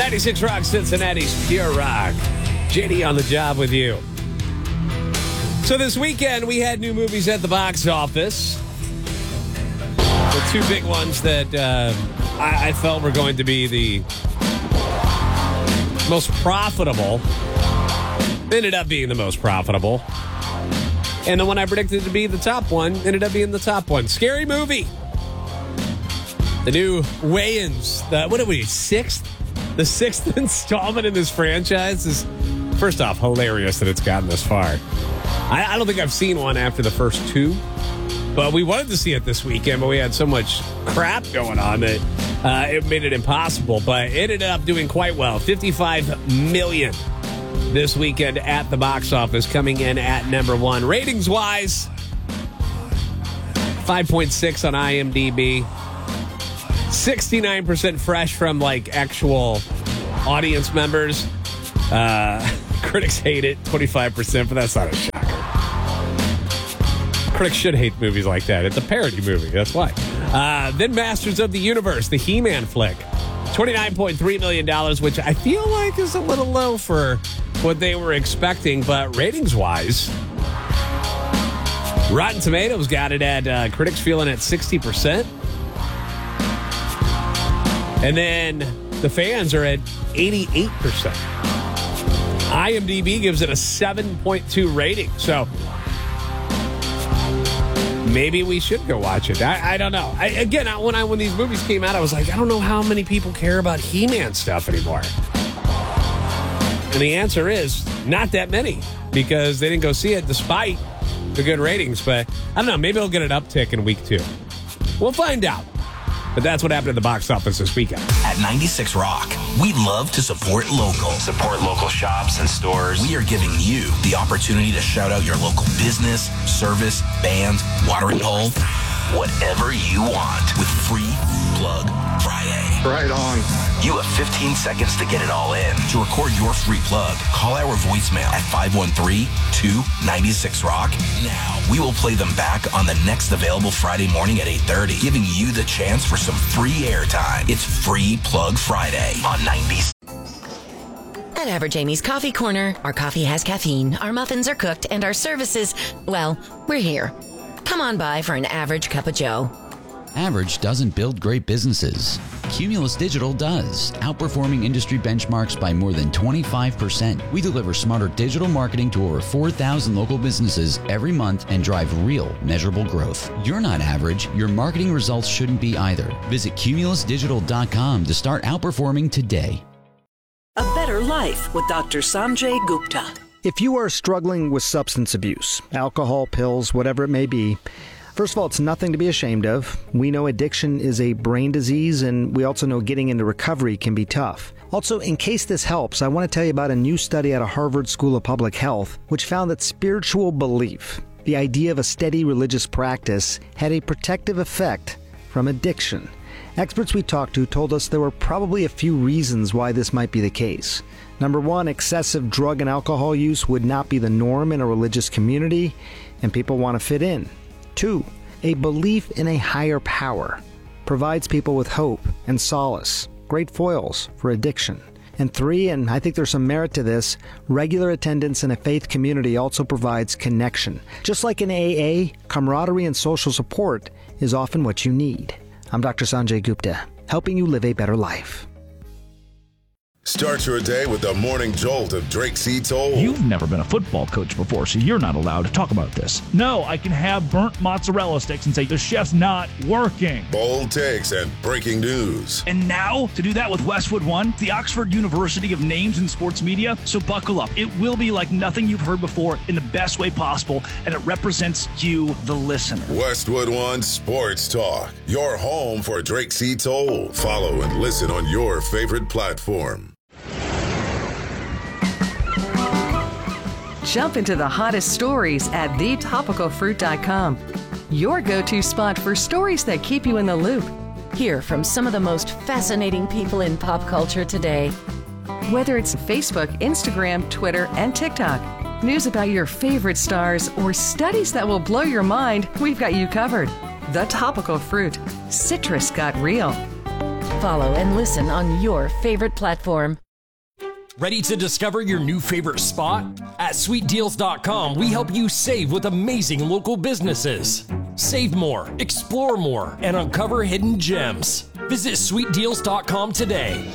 96 Rock, Cincinnati's Pure Rock. JD on the job with you. So this weekend, we had new movies at the box office. The two big ones that I felt were going to be the most profitable ended up being the most profitable. And the one I predicted to be the top one ended up being the top one. Scary Movie. The new Wayans. What are we, sixth? The sixth installment in this franchise is, first off, hilarious that it's gotten this far. I don't think I've seen one after the first two, but we wanted to see it this weekend, but we had so much crap going on that it made it impossible. But it ended up doing quite well. $55 million this weekend at the box office, coming in at number one. Ratings-wise, 5.6 on IMDb. 69% fresh from, like, actual audience members. Critics hate it, 25%, but that's not a shocker. Critics should hate movies like that. It's a parody movie, that's why. Then Masters of the Universe, the He-Man flick. $29.3 million, which I feel like is a little low for what they were expecting, but ratings-wise, Rotten Tomatoes got it at, critics feeling at 60%. And then the fans are at 88%. IMDb gives it a 7.2 rating. So maybe we should go watch it. I don't know. When these movies came out, I was like, I don't know how many people care about He-Man stuff anymore. And the answer is not that many, because they didn't go see it despite the good ratings. But I don't know. Maybe it'll get an uptick in week 2. We'll find out. But that's what happened at the box office this weekend. At 96 Rock, we love to support local. Support local shops and stores. We are giving you the opportunity to shout out your local business, service, band, watering hole, whatever you want with Free Plug Friday. Right on. You have 15 seconds to get it all in. To record your free plug, call our voicemail at 513-296-ROCK. Now, we will play them back on the next available Friday morning at 8:30, giving you the chance for some free airtime. It's Free Plug Friday on 90. At Average Amy's Coffee Corner, our coffee has caffeine, our muffins are cooked, and our services, well, we're here. Come on by for an average cup of joe. Average doesn't build great businesses. Cumulus Digital does, outperforming industry benchmarks by more than 25%. We deliver smarter digital marketing to over 4,000 local businesses every month and drive real, measurable growth. You're not average. Your marketing results shouldn't be either. Visit cumulusdigital.com to start outperforming today. A Better Life with Dr. Sanjay Gupta. If you are struggling with substance abuse, alcohol, pills, whatever it may be, first of all, it's nothing to be ashamed of. We know addiction is a brain disease, and we also know getting into recovery can be tough. Also, in case this helps, I want to tell you about a new study out of Harvard School of Public Health, which found that spiritual belief, the idea of a steady religious practice, had a protective effect from addiction. Experts we talked to told us there were probably a few reasons why this might be the case. Number one, excessive drug and alcohol use would not be the norm in a religious community, and people want to fit in. 2, a belief in a higher power provides people with hope and solace, great foils for addiction. And 3, and I think there's some merit to this, regular attendance in a faith community also provides connection. Just like in AA, camaraderie and social support is often what you need. I'm Dr. Sanjay Gupta, helping you live a better life. Start your day with the morning jolt of Drake C. Toll. You've never been a football coach before, so you're not allowed to talk about this. No, I can have burnt mozzarella sticks and say the chef's not working. Bold takes and breaking news. And now, to do that with Westwood One, the Oxford University of Names in Sports Media, so buckle up. It will be like nothing you've heard before in the best way possible, and it represents you, the listener. Westwood One Sports Talk, your home for Drake C. Toll. Follow and listen on your favorite platform. Jump into the hottest stories at thetopicalfruit.com. Your go-to spot for stories that keep you in the loop. Hear from some of the most fascinating people in pop culture today. Whether it's Facebook, Instagram, Twitter, and TikTok, news about your favorite stars, or studies that will blow your mind, we've got you covered. The Topical Fruit. Citrus got real. Follow and listen on your favorite platform. Ready to discover your new favorite spot? At sweetdeals.com, we help you save with amazing local businesses. Save more, explore more, and uncover hidden gems. Visit sweetdeals.com today.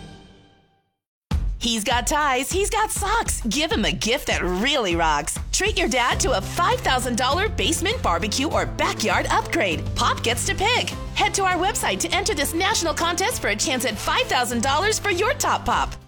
He's got ties, he's got socks. Give him a gift that really rocks. Treat your dad to a $5,000 basement barbecue or backyard upgrade. Pop gets to pick. Head to our website to enter this national contest for a chance at $5,000 for your top pop.